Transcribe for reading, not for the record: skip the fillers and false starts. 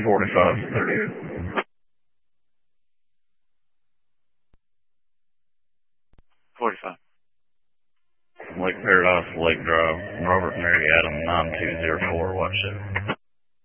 4538. 45. Lake Paradise, Lake Drive, Robert Mary Adam 9204, watch it.